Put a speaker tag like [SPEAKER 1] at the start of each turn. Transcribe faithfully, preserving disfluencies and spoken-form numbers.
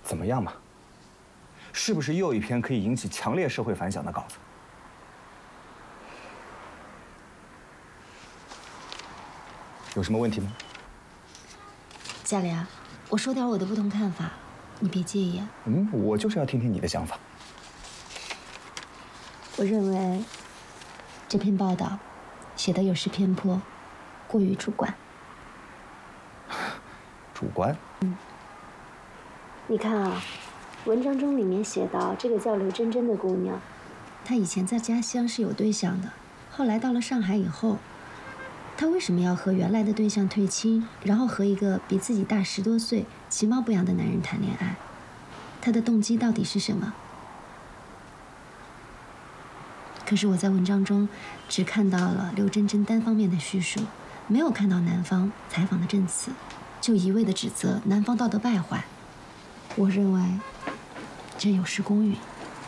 [SPEAKER 1] 怎么样嘛？是不是又一篇可以引起强烈社会反响的稿子？有什么问题吗？
[SPEAKER 2] 夏莲，我说点我的不同看法，你别介意啊。
[SPEAKER 1] 嗯，我就是要听听你的想法。
[SPEAKER 2] 我认为这篇报道写的有失偏颇，过于主观。
[SPEAKER 1] 主观？
[SPEAKER 2] 嗯。你看啊，文章中里面写到，这个叫刘真真的姑娘，她以前在家乡是有对象的，后来到了上海以后，她为什么要和原来的对象退亲，然后和一个比自己大十多岁、其貌不扬的男人谈恋爱？她的动机到底是什么？可是我在文章中只看到了刘真真单方面的叙述，没有看到男方采访的证词，就一味的指责男方道德败坏。我认为这有失公允。